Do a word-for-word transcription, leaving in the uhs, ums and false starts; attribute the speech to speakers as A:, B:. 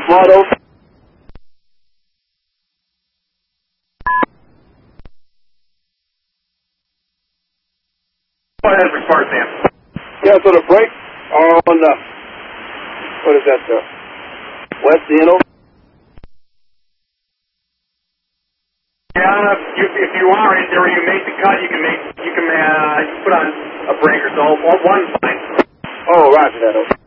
A: Lotto.
B: Go ahead, report, Sam.
A: Yeah, so the brakes are on the, what is that, the west end over?
B: Yeah, if, if you are in there, you make the cut, you can make, you can, uh, you can put on a brake or so. One fine.
A: Oh, roger that, okay.